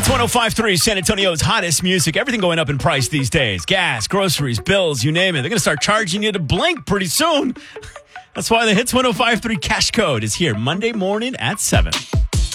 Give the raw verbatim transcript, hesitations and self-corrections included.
Hits one oh five point three, San Antonio's hottest music. Everything going up in price these days. Gas, groceries, bills, you name it. They're going to start charging you to blink pretty soon. That's why the Hits one oh five point three cash code is here Monday morning at seven.